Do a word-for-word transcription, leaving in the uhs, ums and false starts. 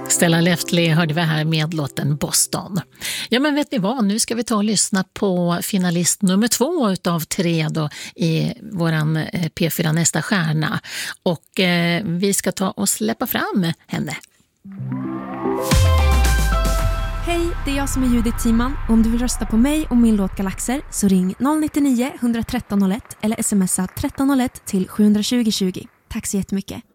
Stella Leftley hörde vi här med låten Boston. Ja, men vet ni vad? Nu ska vi ta och lyssna på finalist nummer två utav tre då i våran P fyra Nästa stjärna. Och eh, vi ska ta och släppa fram henne. Hej, det är jag som är Judith Timan. Om du vill rösta på mig och min låt Galaxer så ring noll nio nio ett ett tre noll ett eller smsa tretton noll ett till sju två noll tjugo. Tack så jättemycket.